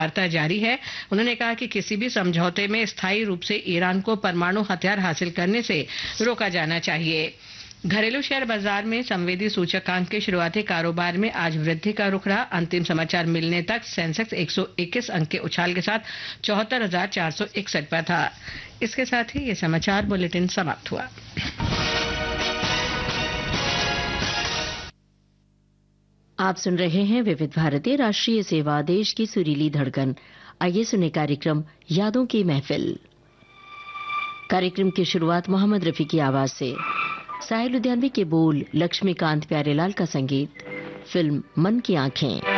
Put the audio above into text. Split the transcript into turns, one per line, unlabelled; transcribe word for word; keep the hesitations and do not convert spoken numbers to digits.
वार्ता जारी है। उन्होंने कहा कि किसी भी समझौते में स्थायी रूप से ईरान को परमाणु हथियार हासिल करने से रोका जाना चाहिए। घरेलू शेयर बाजार में संवेदी सूचकांक के शुरुआती कारोबार में आज वृद्धि का रुख रहा। अंतिम समाचार मिलने तक सेंसेक्स एक सौ इक्कीस अंक के उछाल के साथ चौहत्तर हजार चार सौ इकसठ पर था। इसके साथ ही ये समाचार बुलेटिन समाप्त हुआ।
आप सुन रहे हैं विविध भारती राष्ट्रीय सेवा, देश की सुरीली धड़कन। आइए सुने कार्यक्रम यादों की महफिल। कार्यक्रम की शुरुआत मोहम्मद रफी की आवाज से। साहिल लुधियानवी के बोल, लक्ष्मीकांत प्यारेलाल का संगीत। फिल्म मन की आंखें।